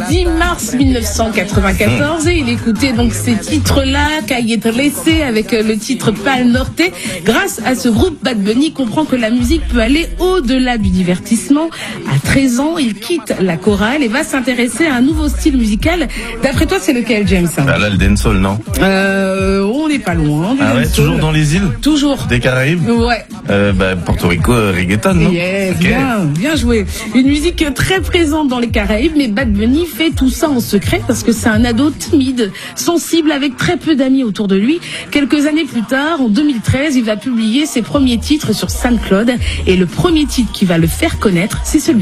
10 mars 1994 et il écoutait donc ces titres-là, Calle Trece avec le titre Pal Norte. Grâce à ce groupe, Bad Bunny comprend que la musique peut aller au-delà du divertissement. À 13 ans, il quitte la chorale et va s'intéresser à un nouveau style musical. D'après toi, c'est lequel, James? Là, le dancehall, non? On n'est pas loin. Ah ouais, toujours dans les îles? Toujours. Des Caraïbes? Ouais. Porto Rico, reggaeton, non? Yes, Okay. bien joué. Une musique très présente dans les Caraïbes, mais Bad Bunny fait tout ça en secret parce que c'est un ado timide, sensible, avec très peu d'amis autour de lui. Quelques années plus tard, en 2013, il va publier ses premiers titres sur SoundCloud et le premier titre qui va le faire connaître, c'est celui